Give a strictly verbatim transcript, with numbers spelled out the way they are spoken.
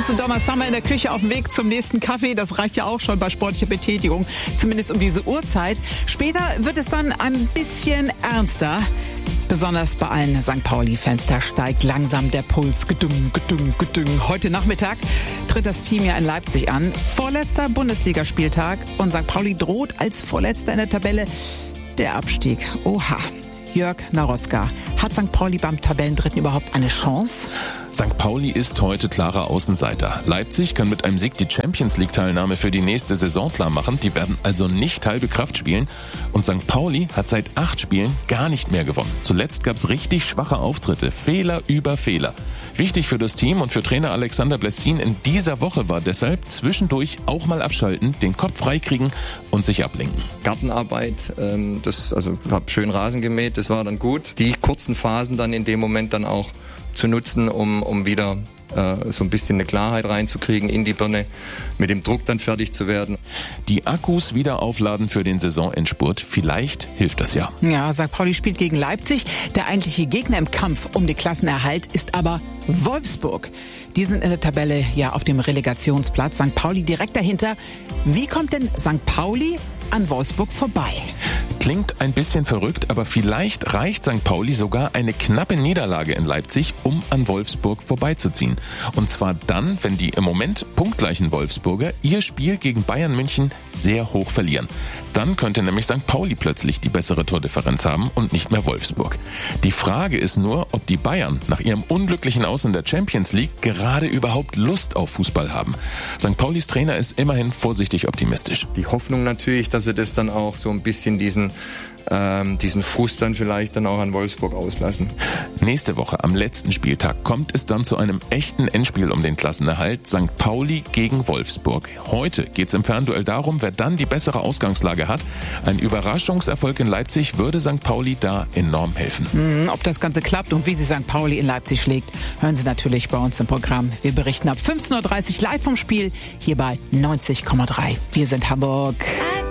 Hans und Donna Summer in der Küche auf dem Weg zum nächsten Kaffee. Das reicht ja auch schon bei sportlicher Betätigung, zumindest um diese Uhrzeit. Später wird es dann ein bisschen ernster. Besonders bei allen Sankt Pauli-Fans, da steigt langsam der Puls. Gedung, gedung, gedung. Heute Nachmittag tritt das Team ja in Leipzig an. Vorletzter Bundesligaspieltag und Sankt Pauli droht als Vorletzter in der Tabelle der Abstieg. Oha. Jörg Naroska, hat Sankt Pauli beim Tabellendritten überhaupt eine Chance? Sankt Pauli ist heute klarer Außenseiter. Leipzig kann mit einem Sieg die Champions-League-Teilnahme für die nächste Saison klar machen. Die werden also nicht halbe Kraft spielen. Und Sankt Pauli hat seit acht Spielen gar nicht mehr gewonnen. Zuletzt gab es richtig schwache Auftritte. Fehler über Fehler. Wichtig für das Team und für Trainer Alexander Blessin in dieser Woche war deshalb zwischendurch auch mal abschalten, den Kopf freikriegen und sich ablenken. Gartenarbeit, ähm, das, also ich habe schön Rasen gemäht, das war dann gut. Die kurzen Phasen dann in dem Moment dann auch zu nutzen, um, um wieder äh, so ein bisschen eine Klarheit reinzukriegen in die Birne, mit dem Druck dann fertig zu werden. Die Akkus wieder aufladen für den Saisonendspurt, vielleicht hilft das ja. Ja, Sankt Pauli spielt gegen Leipzig. Der eigentliche Gegner im Kampf um den Klassenerhalt ist aber Wolfsburg. Die sind in der Tabelle ja auf dem Relegationsplatz. Sankt Pauli direkt dahinter. Wie kommt denn Sankt Pauli an Wolfsburg vorbei? Klingt ein bisschen verrückt, aber vielleicht reicht Sankt Pauli sogar eine knappe Niederlage in Leipzig, um an Wolfsburg vorbeizuziehen. Und zwar dann, wenn die im Moment punktgleichen Wolfsburger ihr Spiel gegen Bayern München sehr hoch verlieren. Dann könnte nämlich Sankt Pauli plötzlich die bessere Tordifferenz haben und nicht mehr Wolfsburg. Die Frage ist nur, ob die Bayern nach ihrem unglücklichen Aus in der Champions League gerade überhaupt Lust auf Fußball haben. Sankt Paulis Trainer ist immerhin vorsichtig optimistisch. Die Hoffnung natürlich, dass sie das dann auch so ein bisschen diesen ähm, diesen Frust dann vielleicht dann auch an Wolfsburg auslassen. Nächste Woche am letzten Spieltag kommt es dann zu einem echten Endspiel um den Klassenerhalt. Sankt Pauli gegen Wolfsburg. Heute geht es im Fernduell darum, wer dann die bessere Ausgangslage hat. Ein Überraschungserfolg in Leipzig würde Sankt Pauli da enorm helfen. Mhm, ob das Ganze klappt und wie sie Sankt Pauli in Leipzig schlägt, hören Sie natürlich bei uns im Programm. Wir berichten ab fünfzehn Uhr dreißig live vom Spiel hier bei neunzig Komma drei. Wir sind Hamburg.